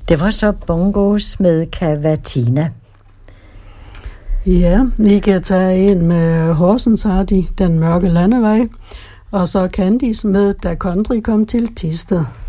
Det var så Bongos med Cavatina. Ja, vi kan tage en med Horsens Hardy, Den mørke landevej, og så Candice med Da Country kom til Thisted.